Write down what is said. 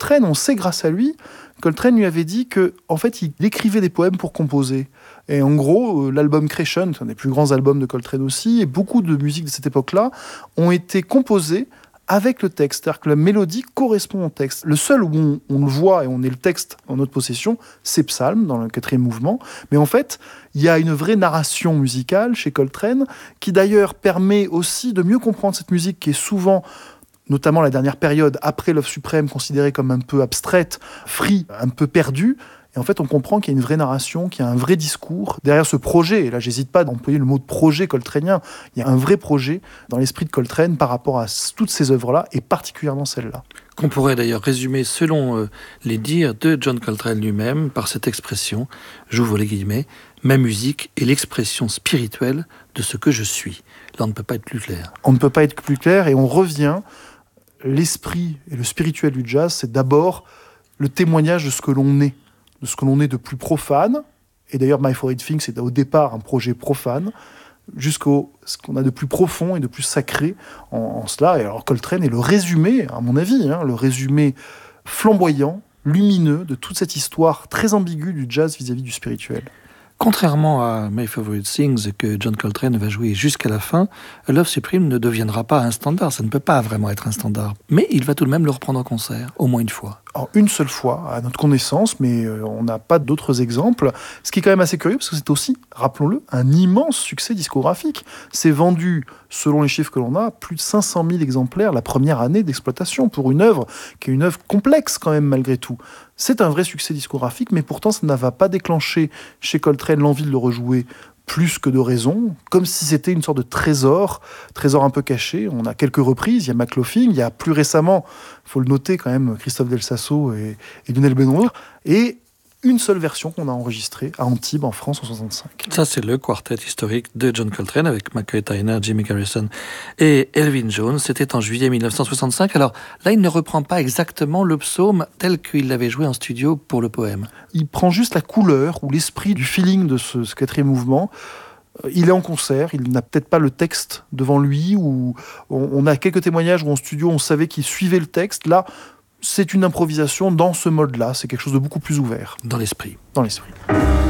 Coltrane, on sait grâce à lui, Coltrane lui avait dit que, en fait, il écrivait des poèmes pour composer. Et en gros, l'album Creation, c'est un des plus grands albums de Coltrane aussi, et beaucoup de musiques de cette époque-là ont été composées avec le texte. C'est-à-dire que la mélodie correspond au texte. Le seul où on le voit et on est le texte en notre possession, c'est Psalm, dans le 4e mouvement. Mais en fait, il y a une vraie narration musicale chez Coltrane, qui d'ailleurs permet aussi de mieux comprendre cette musique qui est souvent, notamment la dernière période, après l'œuvre suprême, considérée comme un peu abstraite, free, un peu perdue. Et en fait, on comprend qu'il y a une vraie narration, qu'il y a un vrai discours derrière ce projet. Et là, j'hésite pas d'employer le mot de projet coltranien. Il y a un vrai projet dans l'esprit de Coltrane par rapport à toutes ces œuvres-là, et particulièrement celle-là. Qu'on pourrait d'ailleurs résumer selon les dires de John Coltrane lui-même par cette expression, j'ouvre les guillemets, ma musique est l'expression spirituelle de ce que je suis. Là, on ne peut pas être plus clair. On ne peut pas être plus clair, et on revient. L'esprit et le spirituel du jazz, c'est d'abord le témoignage de ce que l'on est. De ce que l'on est de plus profane, et d'ailleurs My Favorite Thing, c'est au départ un projet profane, jusqu'au ce qu'on a de plus profond et de plus sacré en cela. Et alors Coltrane est le résumé, à mon avis, le résumé flamboyant, lumineux de toute cette histoire très ambiguë du jazz vis-à-vis du spirituel. Contrairement à My Favorite Things que John Coltrane va jouer jusqu'à la fin, Love Supreme ne deviendra pas un standard, ça ne peut pas vraiment être un standard. Mais il va tout de même le reprendre en concert, au moins une fois. Alors, une seule fois, à notre connaissance, mais on n'a pas d'autres exemples. Ce qui est quand même assez curieux, parce que c'est aussi, rappelons-le, un immense succès discographique. C'est vendu, selon les chiffres que l'on a, plus de 500 000 exemplaires la première année d'exploitation pour une œuvre qui est une œuvre complexe quand même malgré tout. C'est un vrai succès discographique, mais pourtant ça ne va pas déclencher chez Coltrane l'envie de le rejouer plus que de raison, comme si c'était une sorte de trésor un peu caché. On a quelques reprises, il y a McLaughlin, il y a plus récemment, il faut le noter quand même, Christophe Del Sasso et Lionel Benoît, et une seule version qu'on a enregistrée à Antibes en France en 65. Ça, c'est le quartet historique de John Coltrane avec McCoy Tyner, Jimmy Garrison et Elvin Jones. C'était en juillet 1965. Alors là, il ne reprend pas exactement le psaume tel qu'il l'avait joué en studio pour le poème. Il prend juste la couleur ou l'esprit du feeling de ce 4e mouvement. Il est en concert, il n'a peut-être pas le texte devant lui, ou on a quelques témoignages où en studio on savait qu'il suivait le texte. Là, c'est une improvisation dans ce mode-là, c'est quelque chose de beaucoup plus ouvert. Dans l'esprit. Dans l'esprit.